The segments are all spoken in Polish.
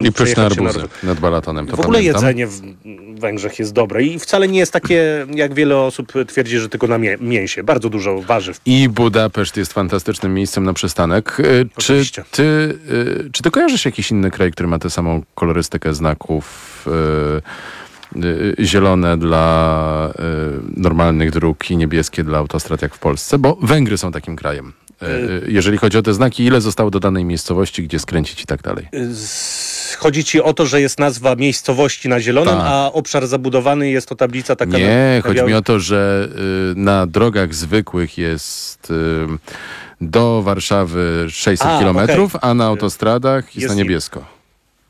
I pyszne przejechać się arbuzy nad Balatonem, to w ogóle pamiętam. jedzenie w Węgrzech jest dobre i wcale nie jest takie, jak wiele osób twierdzi, że tylko na mięsie. Bardzo dużo warzyw. I Budapeszt jest fantastycznym miejscem na przystanek. Oczywiście. Czy ty kojarzysz jakiś inny kraj, który ma tę samą kolorystykę znaków? Zielone dla normalnych dróg i niebieskie dla autostrad jak w Polsce? Bo Węgry są takim krajem. Jeżeli chodzi o te znaki, ile zostało do danej miejscowości, gdzie skręcić i tak dalej? Chodzi ci o to, że jest nazwa miejscowości na zielonym, Tak. a obszar zabudowany jest to tablica taka... Nie, chodzi mi o to, że na drogach zwykłych jest do Warszawy 600 kilometrów, a na autostradach jest na niebiesko.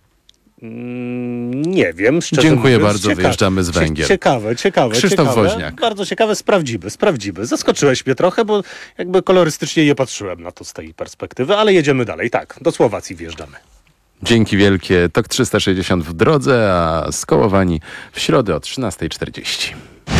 Nie wiem, szczerze Dziękuję mówiąc. bardzo, wyjeżdżamy z Węgier. Ciekawe. Krzysztof Woźniak. Bardzo ciekawe, sprawdzimy. Zaskoczyłeś mnie trochę, bo jakby kolorystycznie nie patrzyłem na to z tej perspektywy, ale jedziemy dalej. Tak, do Słowacji wjeżdżamy. Dzięki wielkie. TOK 360 w drodze, a Skołowani w środę o 13:40.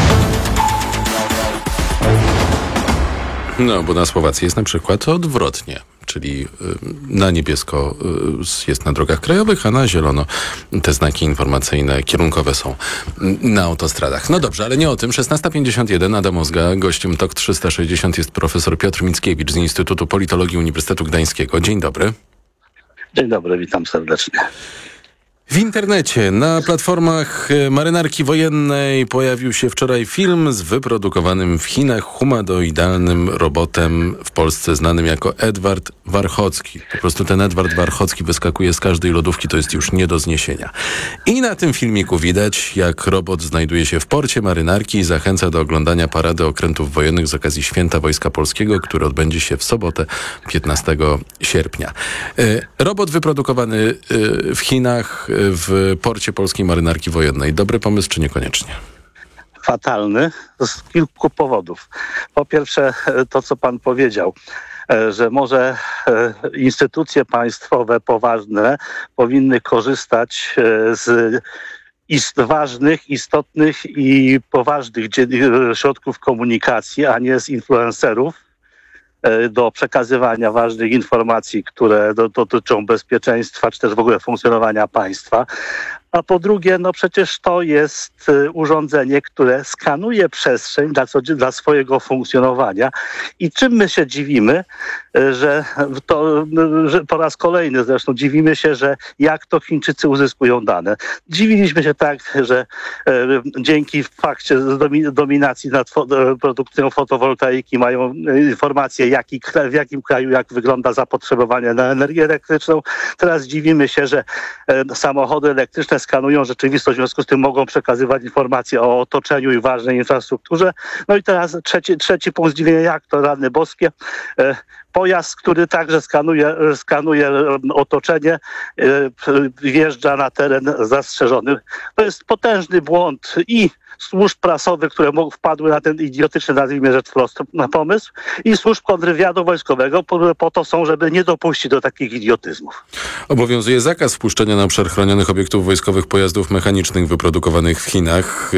No, bo na Słowacji jest na przykład odwrotnie. Czyli na niebiesko jest na drogach krajowych, a na zielono te znaki informacyjne kierunkowe są na autostradach. No dobrze, ale nie o tym. 16:51, Adam Ozga. Gościem TOK 360 jest profesor Piotr Mickiewicz z Instytutu Politologii Uniwersytetu Gdańskiego. Dzień dobry. Dzień dobry, witam serdecznie. W internecie, na platformach marynarki wojennej pojawił się wczoraj film z wyprodukowanym w Chinach humanoidalnym robotem w Polsce znanym jako Edward Warchocki. Po prostu ten Edward Warchocki wyskakuje z każdej lodówki, to jest już nie do zniesienia. I na tym filmiku widać, jak robot znajduje się w porcie marynarki i zachęca do oglądania parady okrętów wojennych z okazji Święta Wojska Polskiego, które odbędzie się w sobotę 15 sierpnia. Robot wyprodukowany w Chinach, w porcie polskiej marynarki wojennej. Dobry pomysł, czy niekoniecznie? Fatalny z kilku powodów. Po pierwsze, to co pan powiedział, że może instytucje państwowe poważne powinny korzystać z ważnych, istotnych i poważnych środków komunikacji, a nie z influencerów do przekazywania ważnych informacji, które dotyczą bezpieczeństwa, czy też w ogóle funkcjonowania państwa. A po drugie, no przecież to jest urządzenie, które skanuje przestrzeń dla swojego funkcjonowania. I czym my się dziwimy, że po raz kolejny zresztą dziwimy się, że jak to Chińczycy uzyskują dane. Dziwiliśmy się tak, że dzięki fakcie dominacji nad produkcją fotowoltaiki mają informacje, w jakim kraju jak wygląda zapotrzebowanie na energię elektryczną. Teraz dziwimy się, że samochody elektryczne skanują rzeczywistość, w związku z tym mogą przekazywać informacje o otoczeniu i ważnej infrastrukturze. No i teraz trzeci punkt zdziwienia, jak to rany boskie. Pojazd, który także skanuje otoczenie, wjeżdża na teren zastrzeżony. To jest potężny błąd i służb prasowych, które wpadły na ten idiotyczny, nazwijmy rzecz wprost, na pomysł, i służb kontrwywiadu wojskowego po to są, żeby nie dopuścić do takich idiotyzmów. Obowiązuje zakaz wpuszczenia na obszar chronionych obiektów wojskowych pojazdów mechanicznych wyprodukowanych w Chinach.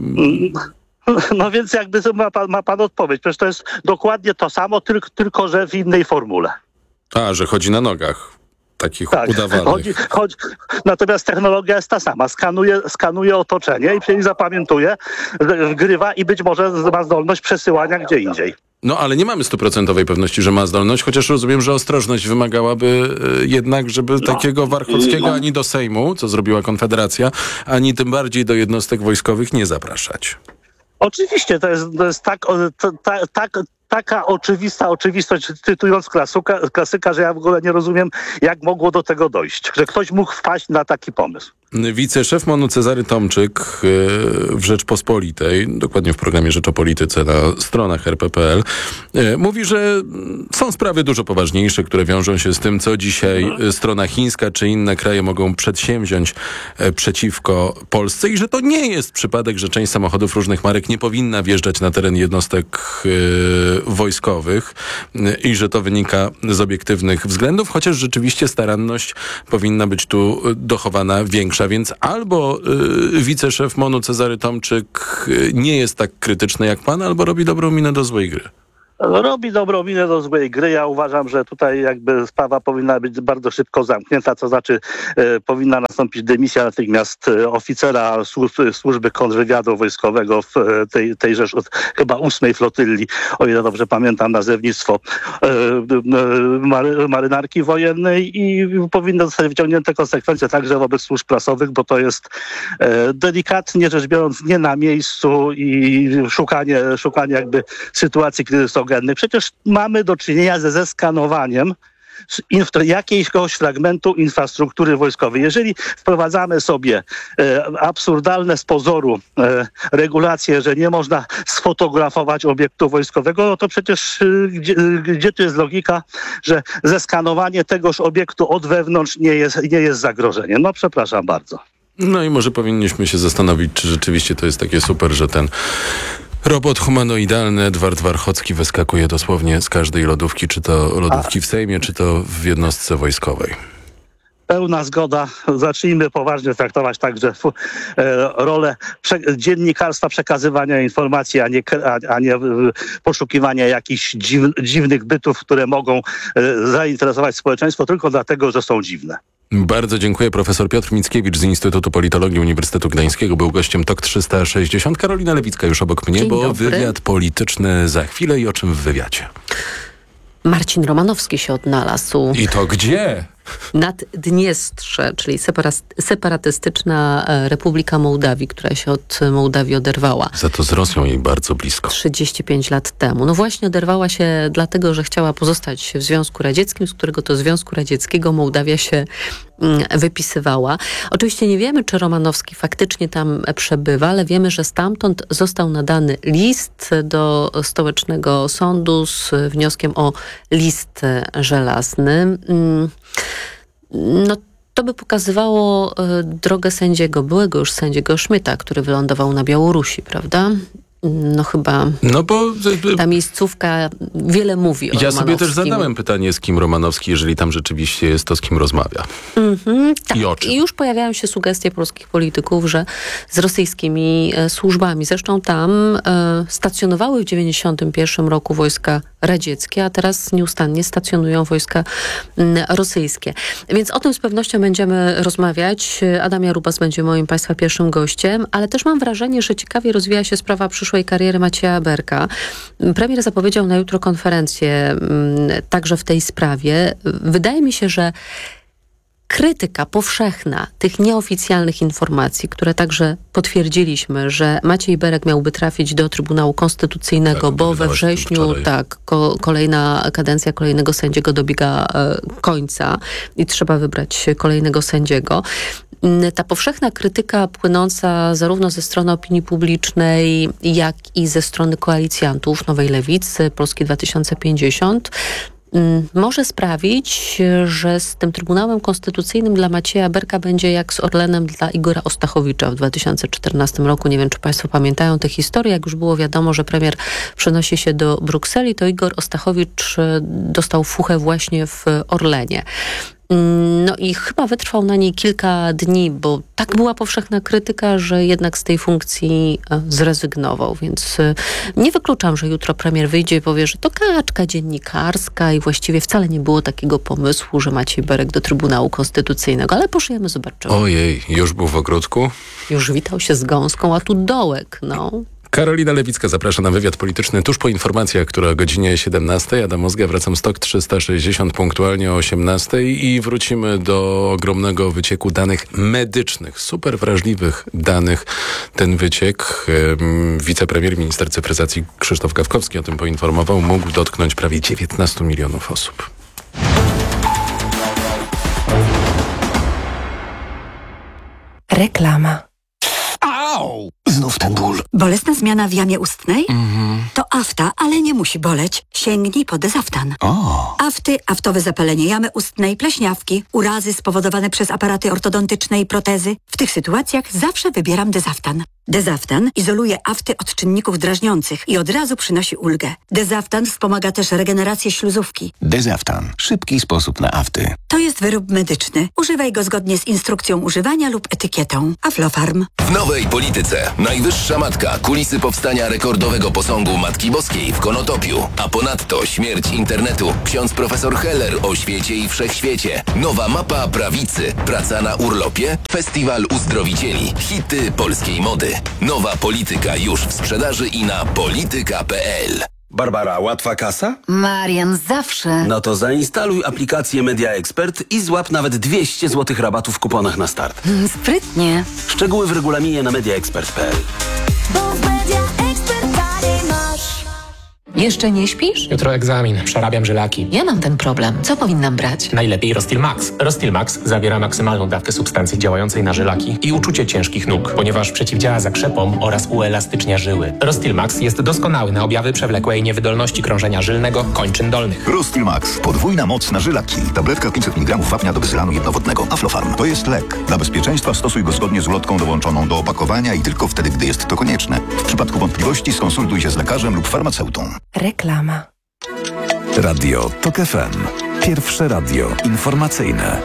No więc jakby ma pan odpowiedź. Przecież to jest dokładnie to samo, tylko że w innej formule. A, że chodzi na nogach. Takich udawanych. Natomiast technologia jest ta sama. Skanuje otoczenie i przecież zapamiętuje, wgrywa i być może ma zdolność przesyłania gdzie indziej. No ale nie mamy 100% pewności, że ma zdolność, chociaż rozumiem, że ostrożność wymagałaby jednak, żeby takiego Warchockiego ani do Sejmu, co zrobiła Konfederacja, ani tym bardziej do jednostek wojskowych nie zapraszać. Oczywiście, to jest taka oczywista oczywistość, cytując klasyka, że ja w ogóle nie rozumiem, jak mogło do tego dojść, że ktoś mógł wpaść na taki pomysł. Wiceszef MON-u Cezary Tomczyk w Rzeczpospolitej, dokładnie w programie Rzecz o Polityce na stronach rp.pl, mówi, że są sprawy dużo poważniejsze, które wiążą się z tym, co dzisiaj strona chińska czy inne kraje mogą przedsięwziąć przeciwko Polsce i że to nie jest przypadek, że część samochodów różnych marek nie powinna wjeżdżać na teren jednostek wojskowych i że to wynika z obiektywnych względów, chociaż rzeczywiście staranność powinna być tu dochowana większa. Więc albo wiceszef MON-u Cezary Tomczyk nie jest tak krytyczny jak pan, albo robi dobrą minę do złej gry. Robi dobrą minę do złej gry. Ja uważam, że tutaj jakby sprawa powinna być bardzo szybko zamknięta, to znaczy powinna nastąpić dymisja natychmiast oficera służby kontrwywiadu wojskowego w tejże chyba 8 flotyli, o ile dobrze pamiętam nazewnictwo marynarki wojennej, i powinny zostać wyciągnięte konsekwencje także wobec służb prasowych, bo to jest delikatnie rzecz biorąc nie na miejscu i szukanie jakby sytuacji kryzysowej. Przecież mamy do czynienia ze zeskanowaniem jakiegoś fragmentu infrastruktury wojskowej. Jeżeli wprowadzamy sobie absurdalne z pozoru regulacje, że nie można sfotografować obiektu wojskowego, no to przecież gdzie tu jest logika, że zeskanowanie tegoż obiektu od wewnątrz nie jest zagrożeniem? No przepraszam bardzo. No i może powinniśmy się zastanowić, czy rzeczywiście to jest takie super, że ten robot humanoidalny Edward Warchocki wyskakuje dosłownie z każdej lodówki, czy to lodówki w Sejmie, czy to w jednostce wojskowej. Pełna zgoda. Zacznijmy poważnie traktować także rolę dziennikarstwa, przekazywania informacji, a nie poszukiwania jakichś dziwnych bytów, które mogą zainteresować społeczeństwo tylko dlatego, że są dziwne. Bardzo dziękuję. Profesor Piotr Mickiewicz z Instytutu Politologii Uniwersytetu Gdańskiego był gościem TOK 360. Karolina Lewicka już obok mnie, bo wywiad polityczny za chwilę. I o czym w wywiadzie? Marcin Romanowski się odnalazł. I to gdzie? Naddniestrze, czyli separatystyczna Republika Mołdawii, która się od Mołdawii oderwała. Za to z Rosją jej bardzo blisko. 35 lat temu. No właśnie oderwała się dlatego, że chciała pozostać w Związku Radzieckim, z którego to Związku Radzieckiego Mołdawia się wypisywała. Oczywiście nie wiemy, czy Romanowski faktycznie tam przebywa, ale wiemy, że stamtąd został nadany list do stołecznego sądu z wnioskiem o list żelazny. No to by pokazywało drogę sędziego, byłego już sędziego Szmyta, który wylądował na Białorusi, prawda? No chyba ta miejscówka wiele mówi o Ja Romanowskim. sobie też zadałem pytanie, z kim Romanowski, jeżeli tam rzeczywiście jest, to z kim rozmawia. Tak. I o czym? I już pojawiają się sugestie polskich polityków, że z rosyjskimi służbami. Zresztą tam stacjonowały w 1991 roku wojska radzieckie, a teraz nieustannie stacjonują wojska rosyjskie. Więc o tym z pewnością będziemy rozmawiać. Adam Jarubas będzie moim Państwa pierwszym gościem, ale też mam wrażenie, że ciekawie rozwija się sprawa przyszłej kariery Macieja Berka. Premier zapowiedział na jutro konferencję także w tej sprawie. Wydaje mi się, że krytyka powszechna tych nieoficjalnych informacji, które także potwierdziliśmy, że Maciej Berek miałby trafić do Trybunału Konstytucyjnego, bo we wrześniu kolejna kadencja kolejnego sędziego dobiega końca i trzeba wybrać kolejnego sędziego. Ta powszechna krytyka płynąca zarówno ze strony opinii publicznej, jak i ze strony koalicjantów Nowej Lewicy, Polski 2050, może sprawić, że z tym Trybunałem Konstytucyjnym dla Macieja Berka będzie jak z Orlenem dla Igora Ostachowicza w 2014 roku. Nie wiem, czy Państwo pamiętają tę historię. Jak już było wiadomo, że premier przenosi się do Brukseli, to Igor Ostachowicz dostał fuchę właśnie w Orlenie. No i chyba wytrwał na niej kilka dni, bo tak była powszechna krytyka, że jednak z tej funkcji zrezygnował, więc nie wykluczam, że jutro premier wyjdzie i powie, że to kaczka dziennikarska i właściwie wcale nie było takiego pomysłu, że Maciej Berek do Trybunału Konstytucyjnego, ale pożyjemy, zobaczymy. Ojej, już był w ogródku? Już witał się z gąską, a tu dołek, no. Karolina Lewicka zaprasza na wywiad polityczny tuż po informacjach, która o godzinie 17. Adam Ozga, wracam z TOK 360 punktualnie o 18 i wrócimy do ogromnego wycieku danych medycznych, super wrażliwych danych. Ten wyciek, wicepremier, minister cyfryzacji Krzysztof Gawkowski o tym poinformował, mógł dotknąć prawie 19 milionów osób. Reklama. Au! Znów ten ból. Bolesna zmiana w jamie ustnej? To afta, ale nie musi boleć. Sięgnij po Dezaftan. Afty, aftowe zapalenie jamy ustnej, pleśniawki, urazy spowodowane przez aparaty ortodontyczne i protezy. W tych sytuacjach zawsze wybieram Dezaftan. Dezaftan izoluje afty od czynników drażniących i od razu przynosi ulgę. Dezaftan wspomaga też regenerację śluzówki. Dezaftan. Szybki sposób na afty. To jest wyrób medyczny. Używaj go zgodnie z instrukcją używania lub etykietą. Aflofarm. W nowej polityce najwyższa matka. Kulisy powstania rekordowego posągu Matki Matki Boskiej w Konotopiu, a ponadto śmierć internetu, ksiądz profesor Heller o świecie i wszechświecie, nowa mapa prawicy, praca na urlopie, festiwal uzdrowicieli, hity polskiej mody. Nowa polityka już w sprzedaży i na polityka.pl. Barbara, łatwa kasa? Marian, zawsze. No to zainstaluj aplikację Media Expert i złap nawet 200 zł rabatu w kuponach na start. Sprytnie. Szczegóły w regulaminie na mediaexpert.pl. Jeszcze nie śpisz? Jutro egzamin, przerabiam żylaki. Ja mam ten problem. Co powinnam brać? Najlepiej Rostil Max. Rostil Max zawiera maksymalną dawkę substancji działającej na żylaki i uczucie ciężkich nóg, ponieważ przeciwdziała zakrzepom oraz uelastycznia żyły. Rostil Max jest doskonały na objawy przewlekłej niewydolności krążenia żylnego kończyn dolnych. Rostil Max. Podwójna moc na żylaki. Tabletka 500 mg wapnia do bezylanu jednowodnego. Aflofarm. To jest lek. Dla bezpieczeństwa stosuj go zgodnie z ulotką dołączoną do opakowania i tylko wtedy, gdy jest to konieczne. W przypadku wątpliwości skonsultuj się z lekarzem lub farmaceutą. Reklama. Radio TOK FM. Pierwsze radio informacyjne.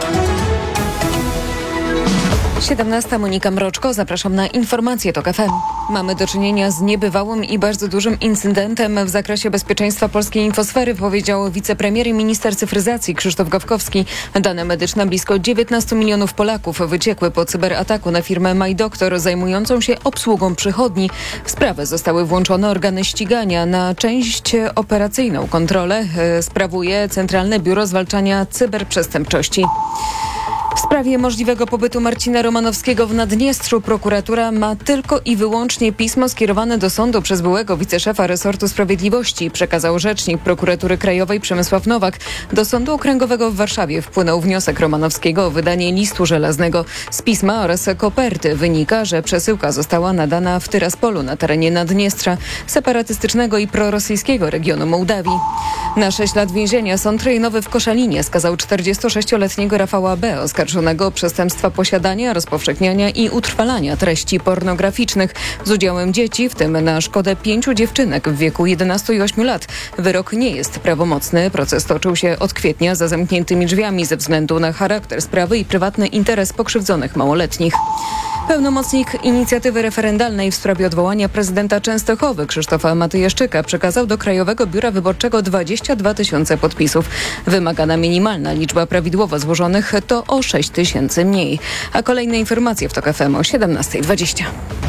17. Monika Mroczko, zapraszam na informacje TOK FM. Mamy do czynienia z niebywałym i bardzo dużym incydentem w zakresie bezpieczeństwa polskiej infosfery, powiedział wicepremier i minister cyfryzacji Krzysztof Gawkowski. Dane medyczne blisko 19 milionów Polaków wyciekły po cyberataku na firmę MyDoktor zajmującą się obsługą przychodni. W sprawę zostały włączone organy ścigania. Na część operacyjną kontrolę sprawuje Centralne Biuro Zwalczania Cyberprzestępczości. W sprawie możliwego pobytu Marcina Romanowskiego w Naddniestrzu prokuratura ma tylko i wyłącznie pismo skierowane do sądu przez byłego wiceszefa resortu sprawiedliwości, przekazał rzecznik prokuratury krajowej Przemysław Nowak. Do Sądu Okręgowego w Warszawie wpłynął wniosek Romanowskiego o wydanie listu żelaznego. Z pisma oraz koperty wynika, że przesyłka została nadana w Tyraspolu na terenie Naddniestrza, separatystycznego i prorosyjskiego regionu Mołdawii. Na 6 lat więzienia sąd rejonowy w Koszalinie skazał 46-letniego Rafała B., oskarżonego o przestępstwa posiadania, rozpowszechniania i utrwalania treści pornograficznych z udziałem dzieci, w tym na szkodę 5 dziewczynek w wieku 11 i 8 lat. Wyrok nie jest prawomocny. Proces toczył się od kwietnia za zamkniętymi drzwiami ze względu na charakter sprawy i prywatny interes pokrzywdzonych małoletnich. Pełnomocnik inicjatywy referendalnej w sprawie odwołania prezydenta Częstochowy Krzysztofa Matyjeszczyka przekazał do Krajowego Biura Wyborczego 22 000 podpisów. Wymagana minimalna liczba prawidłowo złożonych to o 6 000 mniej. A kolejne informacje w TOK FM o 17:20.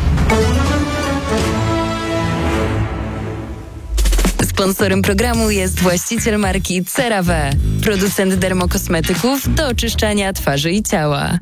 Sponsorem programu jest właściciel marki CeraVe, producent dermokosmetyków do oczyszczania twarzy i ciała.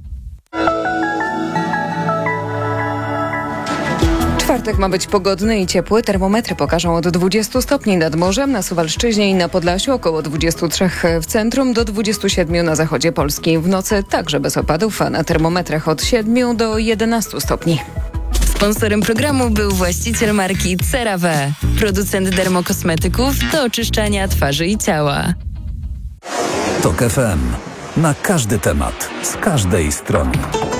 Czwartek ma być pogodny i ciepły. Termometry pokażą od 20 stopni nad morzem, na Suwalszczyźnie i na Podlasiu, około 23 w centrum, do 27 na zachodzie Polski. W nocy także bez opadów, a na termometrach od 7 do 11 stopni. Sponsorem programu był właściciel marki CeraVe, producent dermokosmetyków do oczyszczania twarzy i ciała. TOK FM. Na każdy temat, z każdej strony.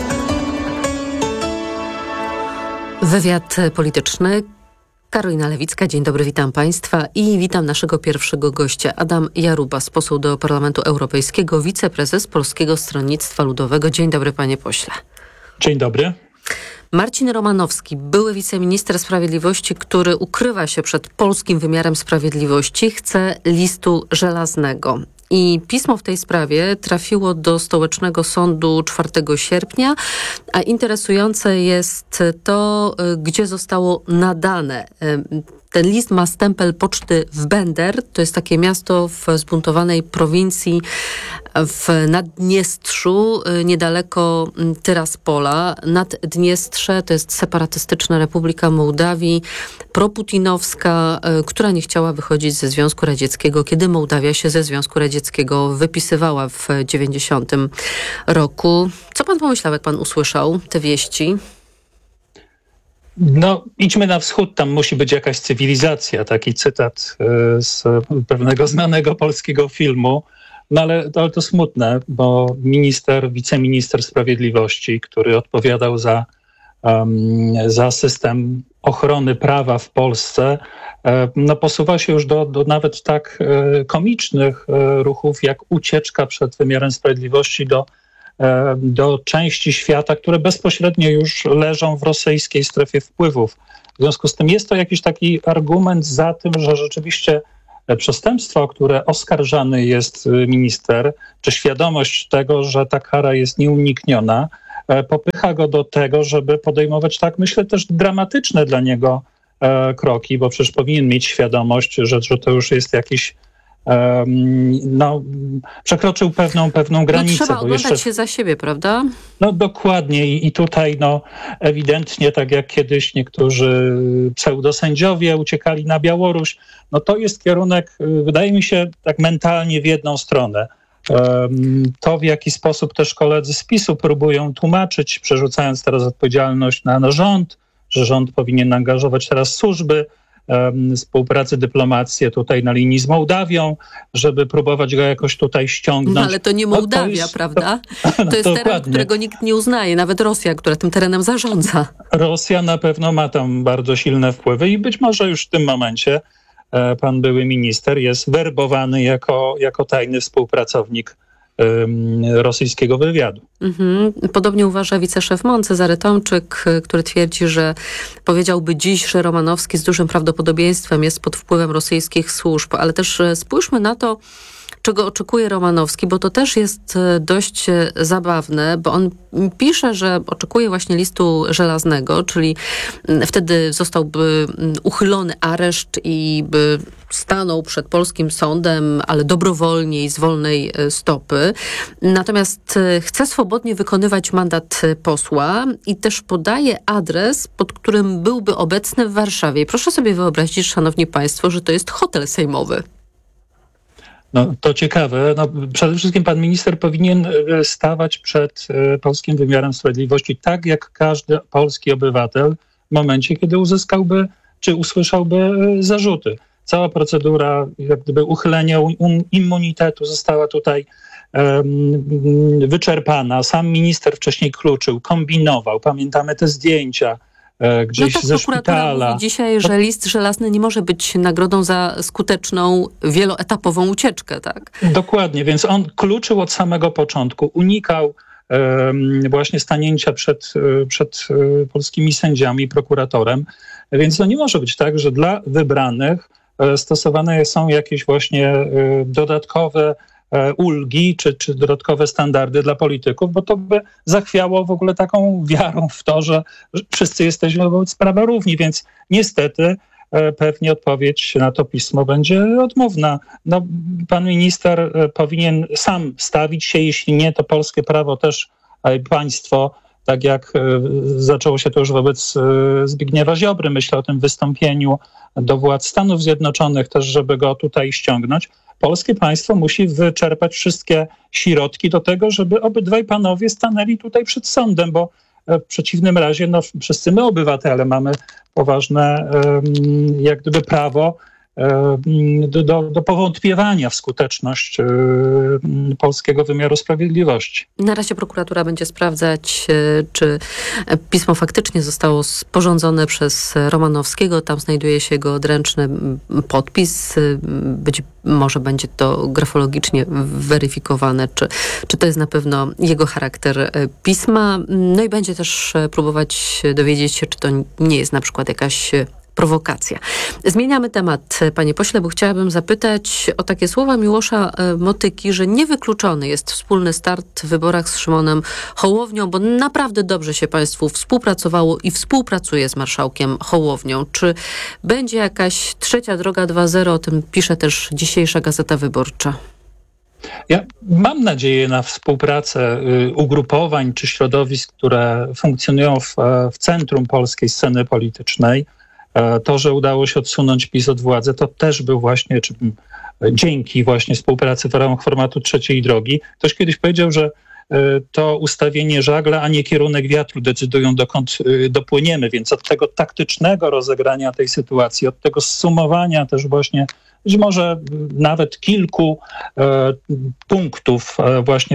Wywiad polityczny. Karolina Lewicka, dzień dobry, witam Państwa i witam naszego pierwszego gościa. Adam Jarubas, poseł do Parlamentu Europejskiego, wiceprezes Polskiego Stronnictwa Ludowego. Dzień dobry, panie pośle. Dzień dobry. Marcin Romanowski, były wiceminister sprawiedliwości, który ukrywa się przed polskim wymiarem sprawiedliwości, chce listu żelaznego. I pismo w tej sprawie trafiło do Stołecznego Sądu 4 sierpnia, a interesujące jest to, gdzie zostało nadane. Ten list ma stempel poczty w Bender, to jest takie miasto w zbuntowanej prowincji w Naddniestrzu, niedaleko Tyraspola. Naddniestrze to jest separatystyczna Republika Mołdawii, proputinowska, która nie chciała wychodzić ze Związku Radzieckiego, kiedy Mołdawia się ze Związku Radzieckiego wypisywała w 90 roku. Co pan pomyślał, jak pan usłyszał te wieści? No, idźmy na wschód, tam musi być jakaś cywilizacja. Taki cytat z pewnego znanego polskiego filmu. No ale to smutne, bo wiceminister sprawiedliwości, który odpowiadał za system ochrony prawa w Polsce, no posuwa się już do nawet tak komicznych ruchów, jak ucieczka przed wymiarem sprawiedliwości do części świata, które bezpośrednio już leżą w rosyjskiej strefie wpływów. W związku z tym jest to jakiś taki argument za tym, że rzeczywiście przestępstwo, o które oskarżany jest minister, czy świadomość tego, że ta kara jest nieunikniona, popycha go do tego, żeby podejmować, tak myślę, też dramatyczne dla niego kroki, bo przecież powinien mieć świadomość, że to już jest jakiś przekroczył pewną granicę. Trzeba oglądać się za siebie, prawda? No dokładnie i tutaj ewidentnie, tak jak kiedyś niektórzy pseudosędziowie uciekali na Białoruś, to jest kierunek, wydaje mi się, tak mentalnie w jedną stronę. To, w jaki sposób też koledzy z PiS-u próbują tłumaczyć, przerzucając teraz odpowiedzialność na rząd, że rząd powinien angażować teraz służby, współpracy, dyplomację tutaj na linii z Mołdawią, żeby próbować go jakoś tutaj ściągnąć. No ale to nie Mołdawia, prawda? To jest teren, którego nikt nie uznaje, nawet Rosja, która tym terenem zarządza. Rosja na pewno ma tam bardzo silne wpływy i być może już w tym momencie pan były minister jest werbowany jako tajny współpracownik rosyjskiego wywiadu. Podobnie uważa wiceszef MON Cezary Tomczyk, który twierdzi, że powiedziałby dziś, że Romanowski z dużym prawdopodobieństwem jest pod wpływem rosyjskich służb, ale też spójrzmy na to, czego oczekuje Romanowski, bo to też jest dość zabawne, bo on pisze, że oczekuje właśnie listu żelaznego, czyli wtedy zostałby uchylony areszt i by stanął przed polskim sądem, ale dobrowolnie i z wolnej stopy. Natomiast chce swobodnie wykonywać mandat posła i też podaje adres, pod którym byłby obecny w Warszawie. Proszę sobie wyobrazić, szanowni państwo, że to jest hotel sejmowy. To ciekawe. Przede wszystkim pan minister powinien stawać przed polskim wymiarem sprawiedliwości tak, jak każdy polski obywatel w momencie, kiedy uzyskałby, czy usłyszałby zarzuty. Cała procedura jak gdyby uchylenia immunitetu została tutaj wyczerpana. Sam minister wcześniej kluczył, kombinował. Pamiętamy te zdjęcia gdzieś ze szpitala. Mówi dzisiaj, że list żelazny nie może być nagrodą za skuteczną, wieloetapową ucieczkę, tak? Dokładnie, więc on kluczył od samego początku, unikał właśnie stanięcia przed polskimi sędziami, prokuratorem, więc nie może być tak, że dla wybranych stosowane są jakieś właśnie dodatkowe ulgi czy dodatkowe standardy dla polityków, bo to by zachwiało w ogóle taką wiarą w to, że wszyscy jesteśmy wobec prawa równi, więc niestety pewnie odpowiedź na to pismo będzie odmówna. Pan minister powinien sam stawić się, jeśli nie, to polskie prawo też, a i państwo, tak jak zaczęło się to już wobec Zbigniewa Ziobry, myślę o tym wystąpieniu do władz Stanów Zjednoczonych też, żeby go tutaj ściągnąć. Polskie państwo musi wyczerpać wszystkie środki do tego, żeby obydwaj panowie stanęli tutaj przed sądem, bo w przeciwnym razie wszyscy my, obywatele, mamy poważne jak gdyby prawo do powątpiewania w skuteczność polskiego wymiaru sprawiedliwości. Na razie prokuratura będzie sprawdzać, czy pismo faktycznie zostało sporządzone przez Romanowskiego. Tam znajduje się jego odręczny podpis. Być może będzie to grafologicznie weryfikowane, czy to jest na pewno jego charakter pisma. No i będzie też próbować dowiedzieć się, czy to nie jest na przykład jakaś prowokacja. Zmieniamy temat, panie pośle, bo chciałabym zapytać o takie słowa Miłosza Motyki, że niewykluczony jest wspólny start w wyborach z Szymonem Hołownią, bo naprawdę dobrze się państwu współpracowało i współpracuje z marszałkiem Hołownią. Czy będzie jakaś trzecia droga 2.0? O tym pisze też dzisiejsza Gazeta Wyborcza. Ja mam nadzieję na współpracę ugrupowań czy środowisk, które funkcjonują w centrum polskiej sceny politycznej. To, że udało się odsunąć PiS od władzy, to też był właśnie dzięki właśnie współpracy w ramach formatu trzeciej drogi. Ktoś kiedyś powiedział, że to ustawienie żagla, a nie kierunek wiatru decydują, dokąd dopłyniemy, więc od tego taktycznego rozegrania tej sytuacji, od tego zsumowania też właśnie być może nawet kilku punktów właśnie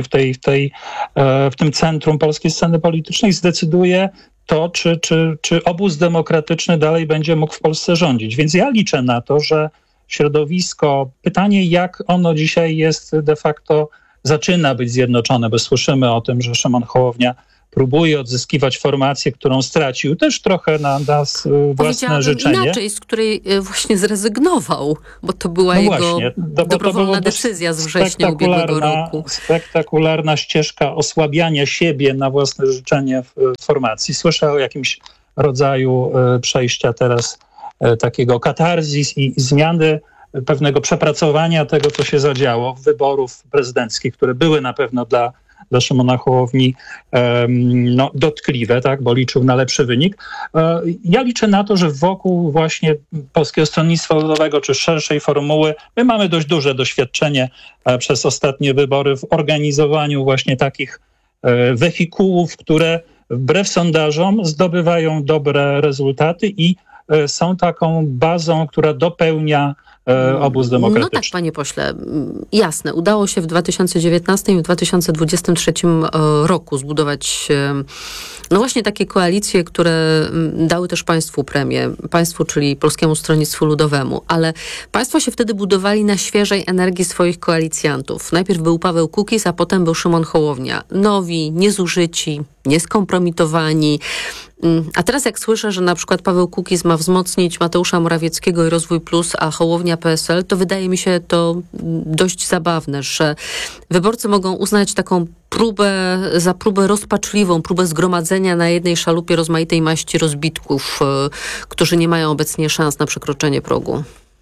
w tym centrum polskiej sceny politycznej zdecyduje to, czy obóz demokratyczny dalej będzie mógł w Polsce rządzić. Więc ja liczę na to, że środowisko, pytanie jak ono dzisiaj jest de facto, zaczyna być zjednoczone, bo słyszymy o tym, że Szymon Hołownia próbuje odzyskiwać formację, którą stracił, też trochę na własne życzenie. Inaczej, z której właśnie zrezygnował, bo to była jego dobrowolna decyzja z września ubiegłego roku. Spektakularna ścieżka osłabiania siebie na własne życzenie w formacji. Słyszę o jakimś rodzaju przejścia teraz takiego katarzis i zmiany, pewnego przepracowania tego, co się zadziało, wyborów prezydenckich, które były na pewno dla Szymona Hołowni dotkliwe, tak, bo liczył na lepszy wynik. Ja liczę na to, że wokół właśnie Polskiego Stronnictwa Ludowego czy szerszej formuły my mamy dość duże doświadczenie przez ostatnie wybory w organizowaniu właśnie takich wehikułów, które wbrew sondażom zdobywają dobre rezultaty i są taką bazą, która dopełnia obóz demokratyczny. No tak, panie pośle, jasne. Udało się w 2019 i w 2023 roku zbudować no właśnie takie koalicje, które dały też państwu premię. Państwu, czyli Polskiemu Stronnictwu Ludowemu. Ale państwo się wtedy budowali na świeżej energii swoich koalicjantów. Najpierw był Paweł Kukiz, a potem był Szymon Hołownia. Nowi, niezużyci, nieskompromitowani. A teraz jak słyszę, że na przykład Paweł Kukiz ma wzmocnić Mateusza Morawieckiego i Rozwój Plus, a Hołownia PSL, to wydaje mi się to dość zabawne, że wyborcy mogą uznać taką próbę za próbę rozpaczliwą, próbę zgromadzenia na jednej szalupie rozmaitej maści rozbitków, którzy nie mają obecnie szans na przekroczenie progu.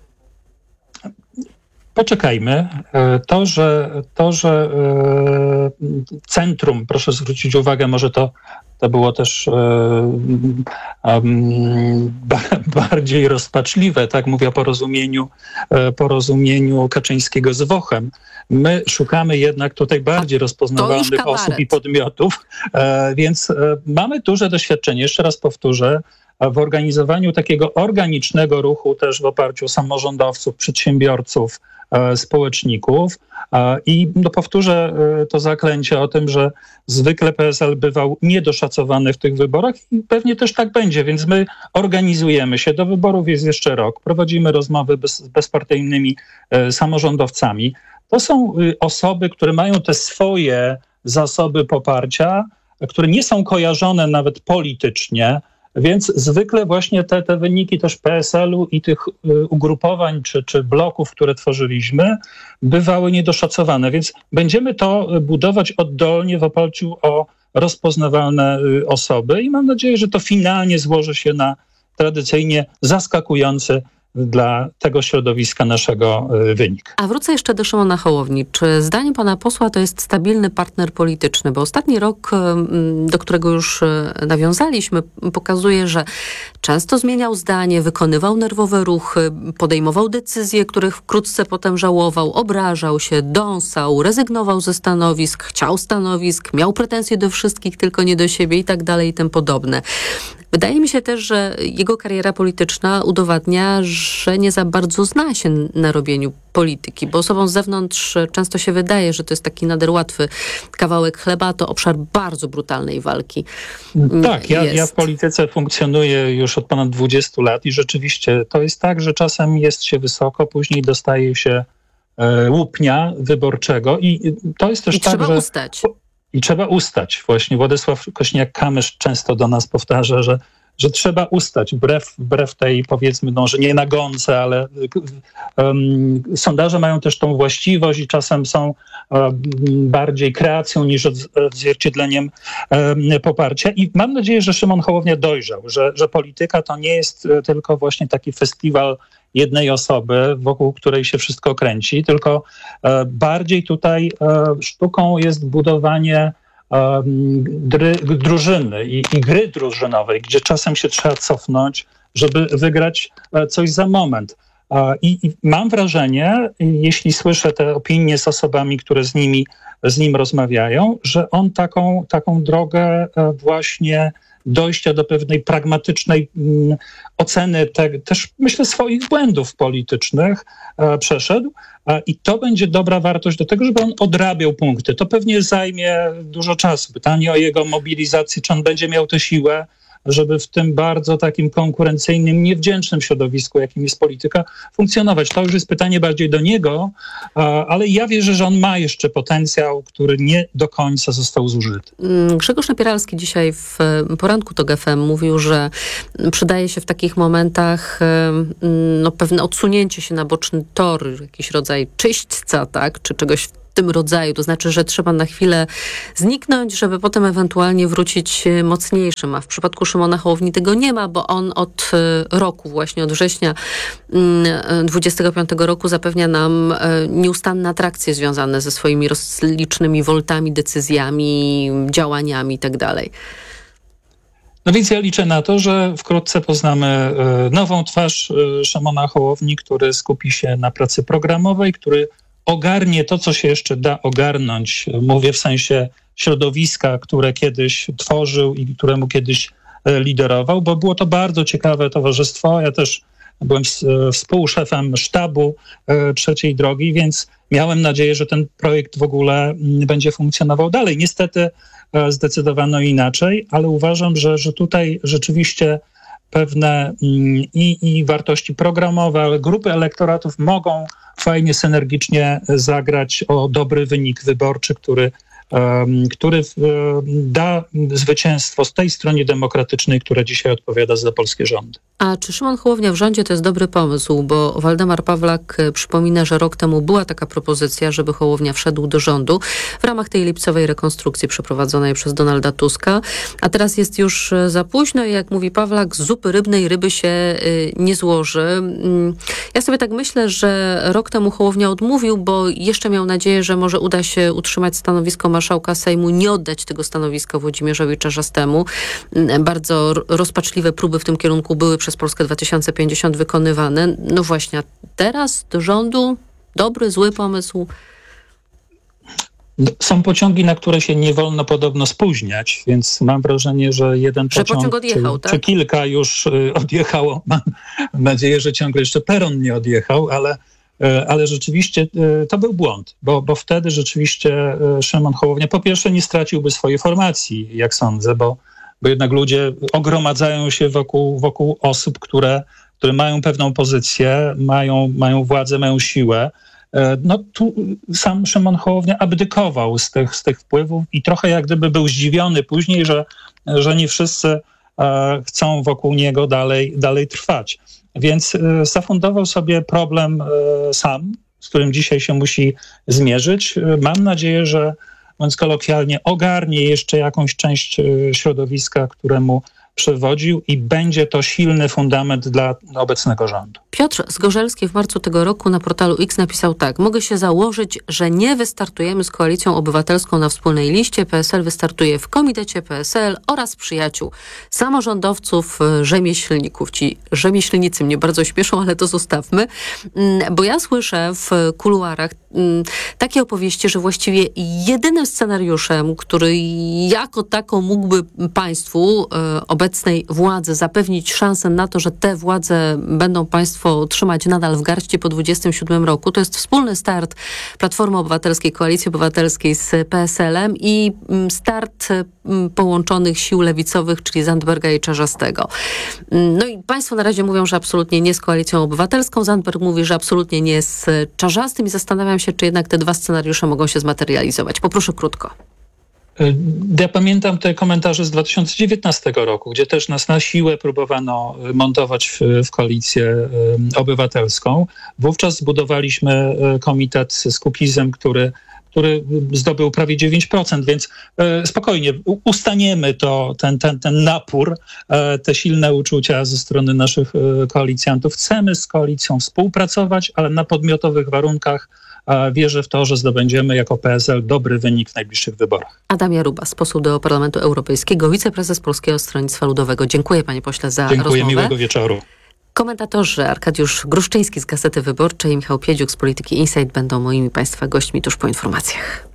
Poczekajmy. To, że centrum, proszę zwrócić uwagę, może to było też bardziej rozpaczliwe, tak mówię o porozumieniu Kaczyńskiego z Wochem. My szukamy jednak tutaj bardziej rozpoznawalnych osób i podmiotów, więc mamy duże doświadczenie. Jeszcze raz powtórzę, w organizowaniu takiego organicznego ruchu też w oparciu o samorządowców, przedsiębiorców, społeczników. I powtórzę to zaklęcie o tym, że zwykle PSL bywał niedoszacowany w tych wyborach i pewnie też tak będzie, więc my organizujemy się. Do wyborów jest jeszcze rok. Prowadzimy rozmowy z bezpartyjnymi samorządowcami. To są osoby, które mają te swoje zasoby poparcia, które nie są kojarzone nawet politycznie, więc zwykle właśnie te wyniki też PSL-u i tych ugrupowań czy bloków, które tworzyliśmy, bywały niedoszacowane. Więc będziemy to budować oddolnie w oparciu o rozpoznawalne osoby i mam nadzieję, że to finalnie złoży się na tradycyjnie zaskakujący dla tego środowiska naszego wynik. A wrócę jeszcze do Szymona Hołowni. Czy zdaniem pana posła to jest stabilny partner polityczny? Bo ostatni rok, do którego już nawiązaliśmy, pokazuje, że często zmieniał zdanie, wykonywał nerwowe ruchy, podejmował decyzje, których wkrótce potem żałował, obrażał się, dąsał, rezygnował ze stanowisk, chciał stanowisk, miał pretensje do wszystkich, tylko nie do siebie i tak dalej i tym podobne. Wydaje mi się też, że jego kariera polityczna udowadnia, że nie za bardzo zna się na robieniu polityki, bo osobom z zewnątrz często się wydaje, że to jest taki nader łatwy kawałek chleba, to obszar bardzo brutalnej walki. Tak, ja w polityce funkcjonuję już od ponad 20 lat i rzeczywiście to jest tak, że czasem jest się wysoko, później dostaje się łupnia wyborczego i to jest też tak, trzeba ustać. I trzeba ustać. Właśnie Władysław Kośniak-Kamysz często do nas powtarza, że trzeba ustać, wbrew tej, powiedzmy, że nie nagonce, ale sondaże mają też tą właściwość i czasem są bardziej kreacją niż odzwierciedleniem poparcia. I mam nadzieję, że Szymon Hołownia dojrzał, że polityka to nie jest tylko właśnie taki festiwal jednej osoby, wokół której się wszystko kręci, tylko bardziej tutaj sztuką jest budowanie drużyny i gry drużynowej, gdzie czasem się trzeba cofnąć, żeby wygrać coś za moment. I mam wrażenie, jeśli słyszę te opinie z osobami, które z nim rozmawiają, że on taką drogę właśnie dojścia do pewnej pragmatycznej oceny też, myślę, swoich błędów politycznych przeszedł i to będzie dobra wartość do tego, żeby on odrabiał punkty. To pewnie zajmie dużo czasu. Pytanie o jego mobilizację, czy on będzie miał tę siłę, żeby w tym bardzo takim konkurencyjnym, niewdzięcznym środowisku, jakim jest polityka, funkcjonować. To już jest pytanie bardziej do niego, ale ja wierzę, że on ma jeszcze potencjał, który nie do końca został zużyty. Grzegorz Napieralski dzisiaj w poranku TOK FM mówił, że przydaje się w takich momentach pewne odsunięcie się na boczny tor, jakiś rodzaj czyśćca, tak, czy czegoś w tym rodzaju. To znaczy, że trzeba na chwilę zniknąć, żeby potem ewentualnie wrócić mocniejszym. A w przypadku Szymona Hołowni tego nie ma, bo on od roku, właśnie od września 25 roku zapewnia nam nieustanne atrakcje związane ze swoimi rozlicznymi woltami, decyzjami, działaniami itd. No więc ja liczę na to, że wkrótce poznamy nową twarz Szymona Hołowni, który skupi się na pracy programowej, który ogarnie to, co się jeszcze da ogarnąć. Mówię w sensie środowiska, które kiedyś tworzył i któremu kiedyś liderował, bo było to bardzo ciekawe towarzystwo. Ja też byłem współszefem sztabu Trzeciej Drogi, więc miałem nadzieję, że ten projekt w ogóle będzie funkcjonował dalej. Niestety zdecydowano inaczej, ale uważam, że tutaj rzeczywiście pewne i wartości programowe, ale grupy elektoratów mogą fajnie, synergicznie zagrać o dobry wynik wyborczy, który da zwycięstwo z tej stronie demokratycznej, która dzisiaj odpowiada za polskie rządy. A czy Szymon Hołownia w rządzie to jest dobry pomysł? Bo Waldemar Pawlak przypomina, że rok temu była taka propozycja, żeby Hołownia wszedł do rządu w ramach tej lipcowej rekonstrukcji przeprowadzonej przez Donalda Tuska. A teraz jest już za późno i jak mówi Pawlak, z zupy rybnej ryby się nie złoży. Ja sobie tak myślę, że rok temu Hołownia odmówił, bo jeszcze miał nadzieję, że może uda się utrzymać stanowisko marszałka Sejmu, nie oddać tego stanowiska Włodzimierzowi Czarzastemu. Bardzo rozpaczliwe próby w tym kierunku były przez Polskę 2050 wykonywane. No właśnie, a teraz do rządu dobry, zły pomysł? Są pociągi, na które się nie wolno podobno spóźniać, więc mam wrażenie, że jeden pociąg odjechał, czy kilka już odjechało. Mam nadzieję, że ciągle jeszcze peron nie odjechał, ale rzeczywiście to był błąd, bo wtedy rzeczywiście Szymon Hołownia po pierwsze nie straciłby swojej formacji, jak sądzę, bo jednak ludzie ogromadzają się wokół osób, które mają pewną pozycję, mają władzę, mają siłę. No tu sam Szymon Hołownia abdykował z tych wpływów i trochę jak gdyby był zdziwiony później, że nie wszyscy chcą wokół niego dalej trwać. Więc zafundował sobie problem sam, z którym dzisiaj się musi zmierzyć. Mam nadzieję, że mówiąc kolokwialnie, ogarnie jeszcze jakąś część środowiska, któremu przewodził i będzie to silny fundament dla obecnego rządu. Piotr Zgorzelski w marcu tego roku na portalu X napisał tak: mogę się założyć, że nie wystartujemy z Koalicją Obywatelską na wspólnej liście. PSL wystartuje w komitecie PSL oraz przyjaciół samorządowców, rzemieślników. Ci rzemieślnicy mnie bardzo śmieszą, ale to zostawmy, bo ja słyszę w kuluarach takie opowieści, że właściwie jedynym scenariuszem, który jako taką mógłby państwu obecnej władzy zapewnić szansę na to, że te władze będą państwo trzymać nadal w garści po 27 roku, to jest wspólny start Platformy Obywatelskiej, Koalicji Obywatelskiej z PSL-em i start połączonych sił lewicowych, czyli Zandberga i Czarzastego. No i państwo na razie mówią, że absolutnie nie z Koalicją Obywatelską. Zandberg mówi, że absolutnie nie z Czarzastym i zastanawiam się, czy jednak te dwa scenariusze mogą się zmaterializować. Poproszę krótko. Ja pamiętam te komentarze z 2019 roku, gdzie też nas na siłę próbowano montować w Koalicję Obywatelską. Wówczas zbudowaliśmy komitet z Kukizem, który zdobył prawie 9%, więc spokojnie ustaniemy ten napór, te silne uczucia ze strony naszych koalicjantów. Chcemy z koalicją współpracować, ale na podmiotowych warunkach. Wierzę w to, że zdobędziemy jako PSL dobry wynik w najbliższych wyborach. Adam Jarubas, poseł do Parlamentu Europejskiego, wiceprezes Polskiego Stronnictwa Ludowego. Dziękuję panie pośle za rozmowę. Dziękuję, miłego wieczoru. Komentatorzy Arkadiusz Gruszczyński z Gazety Wyborczej i Michał Piedziuk z Polityki Insight będą moimi państwa gośćmi tuż po informacjach.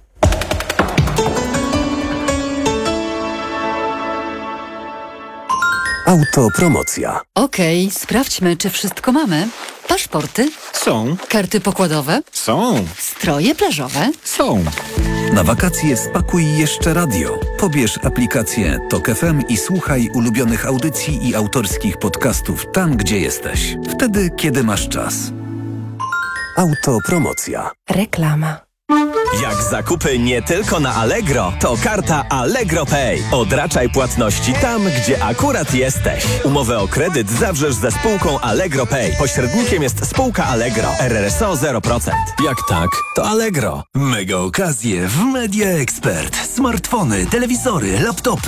Autopromocja. Okej, sprawdźmy, czy wszystko mamy. Paszporty? Są. Karty pokładowe? Są. Stroje plażowe? Są. Na wakacje spakuj jeszcze radio. Pobierz aplikację TOK FM i słuchaj ulubionych audycji i autorskich podcastów tam, gdzie jesteś. Wtedy, kiedy masz czas. Autopromocja. Reklama. Jak zakupy nie tylko na Allegro, to karta Allegro Pay. Odraczaj płatności tam, gdzie akurat jesteś. Umowę o kredyt zawrzesz ze spółką Allegro Pay. Pośrednikiem jest spółka Allegro. RRSO 0%. Jak tak, to Allegro. Mega okazje w Media Expert. Smartfony, telewizory, laptopy.